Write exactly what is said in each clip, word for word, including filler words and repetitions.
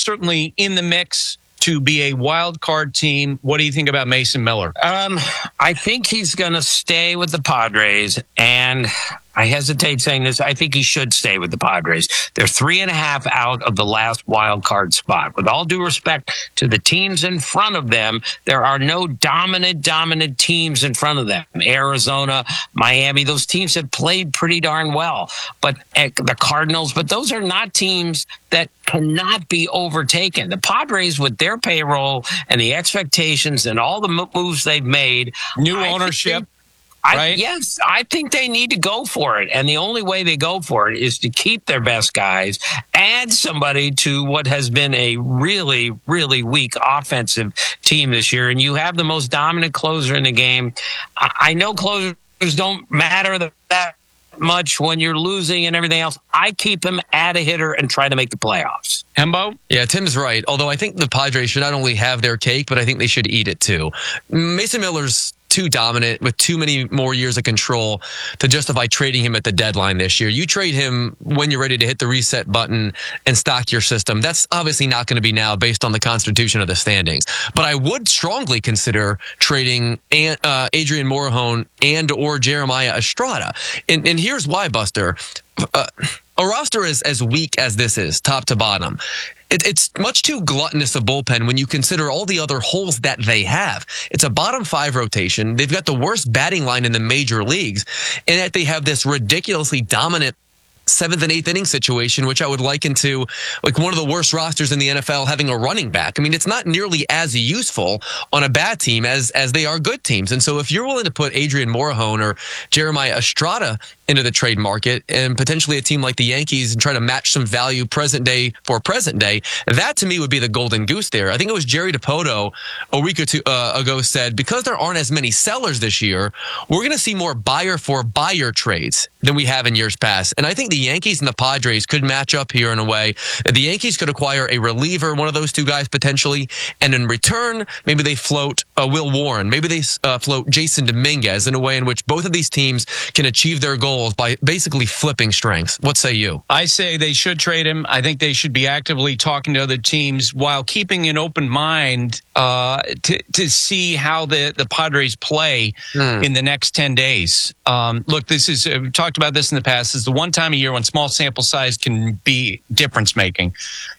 certainly in the mix to be a wild card team. What do you think about Mason Miller? Um, I think he's going to stay with the Padres, and I hesitate saying this. I think he should stay with the Padres. They're three and a half out of the last wild card spot. With all due respect to the teams in front of them, there are no dominant, dominant teams in front of them. Arizona, Miami, those teams have played pretty darn well. But uh, the Cardinals, but those are not teams that cannot be overtaken. The Padres, with their payroll and the expectations and all the moves they've made, new I ownership. I, right? Yes, I think they need to go for it. And the only way they go for it is to keep their best guys, add somebody to what has been a really, really weak offensive team this year. And you have the most dominant closer in the game. I, I know closers don't matter that much when you're losing and everything else. I keep him, add a hitter, and try to make the playoffs. Hembo? Yeah, Tim's right. Although I think the Padres should not only have their cake, but I think they should eat it too. Mason Miller's too dominant with too many more years of control to justify trading him at the deadline this year. You trade him when you're ready to hit the reset button and stock your system. That's obviously not going to be now based on the constitution of the standings. But I would strongly consider trading uh, Adrian Morejon and or Jeremiah Estrada. And, and here's why, Buster. Uh, a roster is as weak as this is, top to bottom. It, it's much too gluttonous a bullpen when you consider all the other holes that they have. It's a bottom five rotation. They've got the worst batting line in the major leagues, and yet they have this ridiculously dominant seventh and eighth inning situation, which I would liken to like one of the worst rosters in the N F L having a running back. I mean, it's not nearly as useful on a bad team as as they are good teams. And so if you're willing to put Adrian Morejon or Jeremiah Estrada into the trade market and potentially a team like the Yankees and try to match some value present day for present day, that to me would be the golden goose there. I think it was Jerry DiPoto a week or two uh, ago said, because there aren't as many sellers this year, we're going to see more buyer for buyer trades than we have in years past. And I think the Yankees and the Padres could match up here in a way that the Yankees could acquire a reliever, one of those two guys potentially, and in return, maybe they float uh, Will Warren, maybe they uh, float Jason Dominguez in a way in which both of these teams can achieve their goals by basically flipping strengths. What say you? I say they should trade him. I think they should be actively talking to other teams while keeping an open mind uh, to to see how the, the Padres play mm. in the next ten days. Um, look, this is, uh, we've talked about this in the past, this is the one time a year when small sample size can be difference making.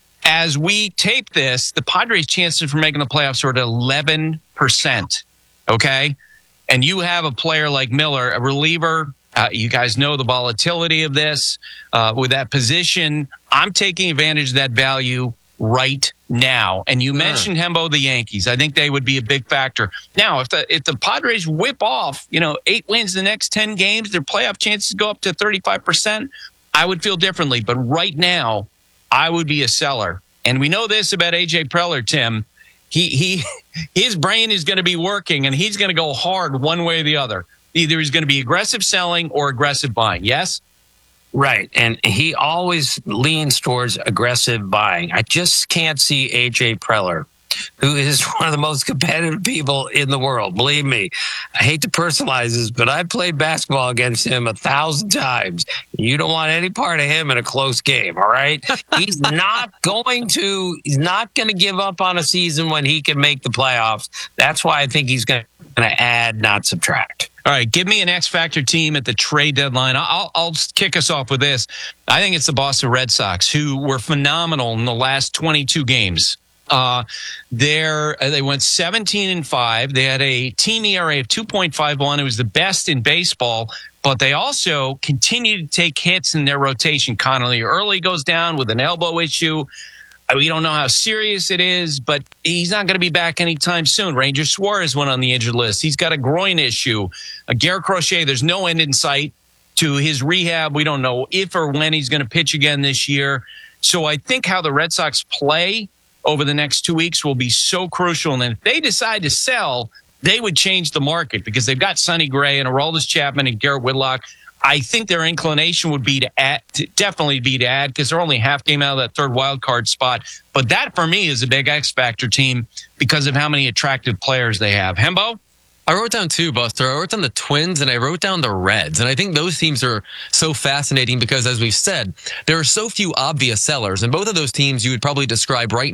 As we tape this, the Padres' chances for making the playoffs are at eleven percent. Okay? And you have a player like Miller, a reliever. Uh, you guys know the volatility of this. Uh, with that position, I'm taking advantage of that value right now. And you mentioned, Hembo, the Yankees. I think they would be a big factor. Now, if the if the Padres whip off, you know, eight wins the next ten games, their playoff chances go up to thirty-five percent, I would feel differently. But right now, I would be a seller. And we know this about A J Preller, Tim. He he his brain is going to be working, and he's going to go hard one way or the other. Either he's going to be aggressive selling or aggressive buying. Yes? Right. And he always leans towards aggressive buying. I just can't see A J Preller, who is one of the most competitive people in the world. Believe me, I hate to personalize this, but I played basketball against him a thousand times. You don't want any part of him in a close game, all right? He's not going to, he's not going to give up on a season when he can make the playoffs. That's why I think he's going to add, not subtract. All right, give me an X Factor team at the trade deadline. I'll, I'll kick us off with this. I think it's the Boston Red Sox, who were phenomenal in the last twenty-two games. Uh, they're, they went seventeen and five. They had a team E R A of two point five one. It was the best in baseball, but they also continue to take hits in their rotation. Connolly early goes down with an elbow issue. We don't know how serious it is, but he's not going to be back anytime soon. Ranger Suarez went on the injured list. He's got a groin issue. Uh, Garrett Crochet, there's no end in sight to his rehab. We don't know if or when he's going to pitch again this year. So I think how the Red Sox play over the next two weeks will be so crucial. And then if they decide to sell, they would change the market because they've got Sonny Gray and Aroldis Chapman and Garrett Whitlock. I think their inclination would be to add, to definitely be to add, because they're only half game out of that third wild card spot. But that, for me, is a big X Factor team because of how many attractive players they have. Hembo? I wrote down two, Buster. I wrote down the Twins and I wrote down the Reds. And I think those teams are so fascinating because, as we've said, there are so few obvious sellers. And both of those teams you would probably describe right